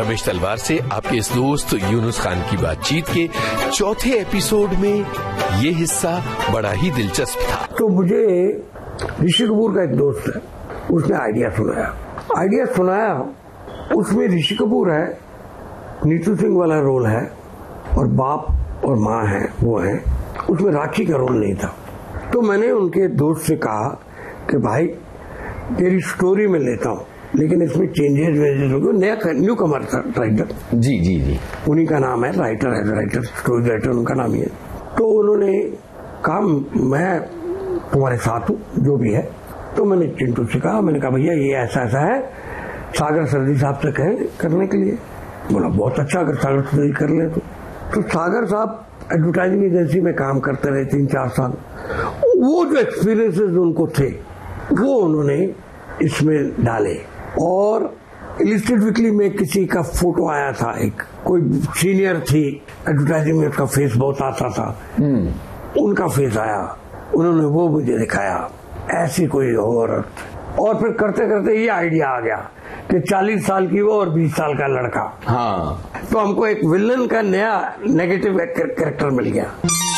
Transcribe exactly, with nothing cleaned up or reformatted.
रमेश तलवार से आपके इस दोस्त यूनुस खान की बातचीत के चौथे एपिसोड में ये हिस्सा बड़ा ही दिलचस्प था। तो मुझे ऋषि कपूर का एक दोस्त है, उसने आइडिया सुनाया आइडिया सुनाया उसमें ऋषि कपूर है, नीतू सिंह वाला रोल है और बाप और माँ है वो है, उसमें राखी का रोल नहीं था। तो मैंने उनके दोस्त से कहा कि भाई तेरी स्टोरी में लेता हूँ लेकिन इसमें चेंजेस वेजेस हो गए, नया न्यू कमर था राइटर। जी जी जी उन्हीं का नाम है, राइटर है, राइटर स्टोरी राइटर उनका नाम ही है। तो उन्होंने कहा मैं तुम्हारे साथ हूँ जो भी है। तो मैंने चिंटू से कहा, मैंने कहा भैया ये ऐसा ऐसा है, सागर सर्दी साहब से कहें करने के लिए। बोला बहुत अच्छा, अगर सागर सर्दी कर ले तो। तो सागर साहब एडवर्टाइजिंग एजेंसी में काम करते रहे तीन चार साल, वो जो एक्सपीरियंसेस उनको थे वो उन्होंने इसमें डाले। और इलिस्ट्रेट वीकली में किसी का फोटो आया था, एक कोई सीनियर थी एडवर्टाइजिंग में, उसका फेस बहुत आता था, उनका फेस आया, उन्होंने वो मुझे दिखाया, ऐसी कोई औरत। और फिर करते करते ये आइडिया आ गया कि चालीस साल की वो और बीस साल का लड़का। हाँ, तो हमको एक विलन का नया नेगेटिव कैरेक्टर मिल गया।